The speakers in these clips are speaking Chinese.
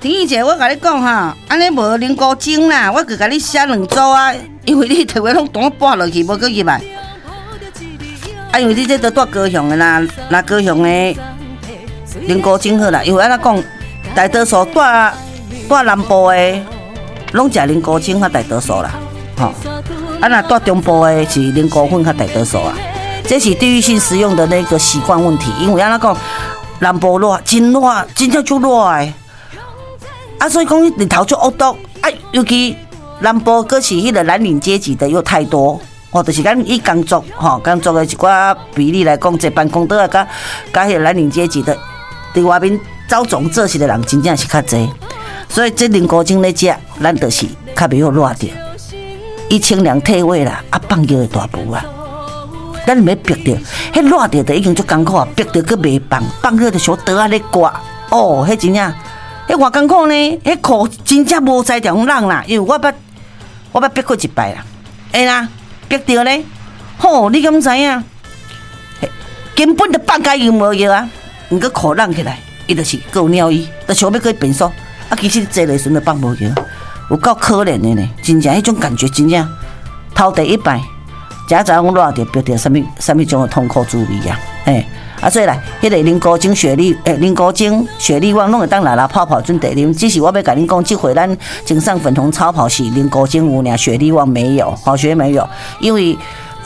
婷宜姐，我甲你讲哈，安尼无零古精啦，我佮甲你写两组啊，因为你特别拢当拨落去，无佮入来。啊，因为你这都住高雄的啦，那高雄的零古精好啦，因为安怎讲，大多数住南部的，拢食零古精较大多数啦，吼。啊，那住中部的是零古粉较大多数啊，这是地域性食用的那个习惯问题，因为安怎讲，南部热，真热，真正就热的。啊，所以讲日头就恶毒啊，尤其南部阁是迄个蓝领阶级的又太多，就是咱以工作工作的一寡比例来讲，坐办公桌啊，甲迄个蓝领阶级的，伫外面走总做事的人真正是较侪，所以这零古精咧食，咱就是较袂好热着，伊清凉退位啦，啊放尿的大补啊，咱唔要逼着，迄热着就已经足艰苦啊，逼着佫袂放，放尿就小刀啊咧刮，哦，迄真正。迄偌艰苦呢？迄裤真正无在条人啦，因为我捌逼过一摆啦，会啦，逼着咧，吼，你敢知影？根本就放假又无药啊，毋过裤冷起来，伊就是够鸟伊，就想要去变数，啊，其实坐的时阵就放无药，有够可怜的呢，真正迄种感觉真正头第一摆，食早讲热着逼着什么种的痛苦滋味啊，啊，所以来，迄个零古精雪莉，零古精雪莉旺拢会当拿泡泡准地啉。只是我要甲恁讲，这回咱井上粉红超跑是零古精有尔，雪莉旺没有，好学没有，因为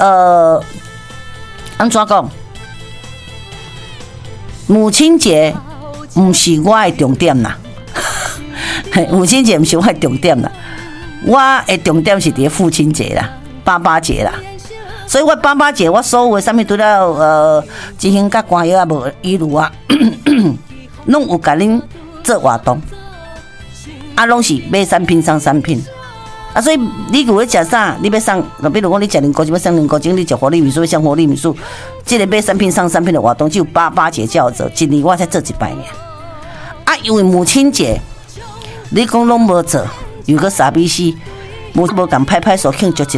安怎讲？母亲节不是我的重点啦，母亲节不是我的重点啦，我的重点是伫父亲节啦、爸爸节啦。所以我爸爸节我所有的啥物除了执行甲歌谣啊无语录啊，拢有甲恁做活动，啊，拢是买产品送产品，啊，所以你如果食啥，你要送，比如讲你食零古精要送零古精，你食活力米素要送活力米素，这个买产品送产品的活动只有爸爸节才有做，一年我才做一摆呢。啊，因为母亲节，你讲拢无做，有个傻逼死，无共拍拍手庆祝一。